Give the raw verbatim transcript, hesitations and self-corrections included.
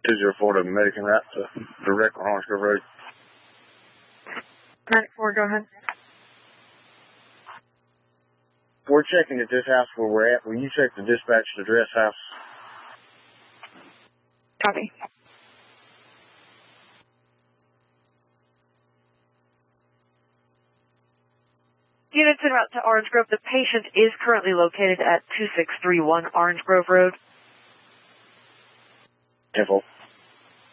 two zero four to Medican route to direct on Orange Grove Road. nine four, go ahead. We're checking at this house where we're at. Will you check the dispatch address house? Copy. Units en route to Orange Grove. The patient is currently located at two six three one Orange Grove Road. Info.